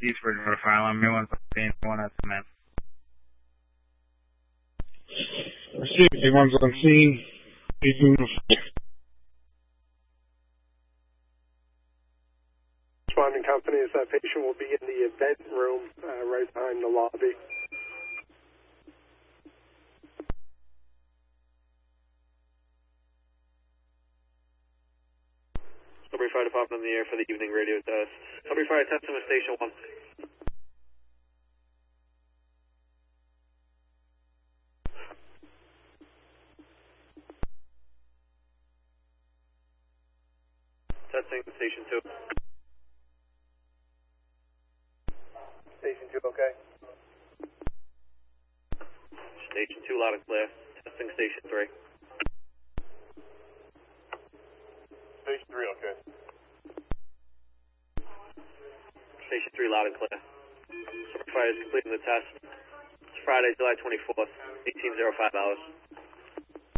East Bridgewater fire alarm. New one's one at cement. Received. A1's on scene. Responding companies, that patient will be in the event room right behind the lobby. Sudbury Fire Department in the air for the evening radio test. Sudbury Fire testing with Station 1. Testing Station 2. Station 2, okay. Station 2 loud and clear. Testing Station 3. Station 3, okay. Station 3 loud and clear. Sudbury Fire is completing the test. It's Friday, July 24th, 18:05 hours.